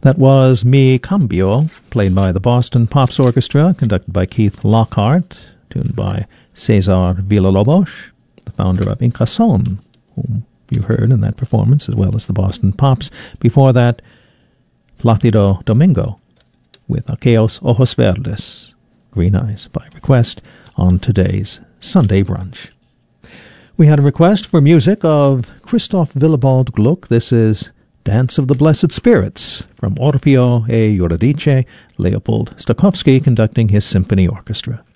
That was Mi Cambio, played by the Boston Pops Orchestra, conducted by Keith Lockhart, tuned by Cesar Villalobos, the founder of Incasson, whom you heard in that performance, as well as the Boston Pops. Before that, Placido Domingo, with Aquellos Ojos Verdes, Green Eyes, by request on today's Sunday Brunch. We had a request for music of Christoph Willibald Gluck. This is Dance of the Blessed Spirits from Orfeo e Euridice, Leopold Stokowski conducting his symphony orchestra.